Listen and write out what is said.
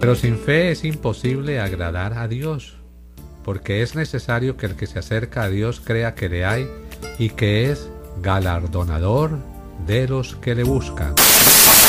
Pero sin fe es imposible agradar a Dios, porque es necesario que el que se acerca a Dios crea que le hay y que es galardonador de los que le buscan.